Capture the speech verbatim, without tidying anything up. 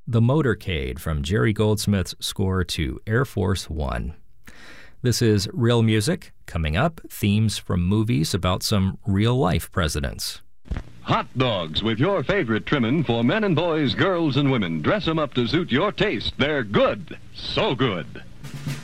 The Motorcade from Jerry Goldsmith's score to Air Force One. This is Real Music. Coming up, themes from movies about some real-life presidents. Hot dogs with your favorite trimmin' for men and boys, girls and women. Dress 'em up to suit your taste. They're good. So good.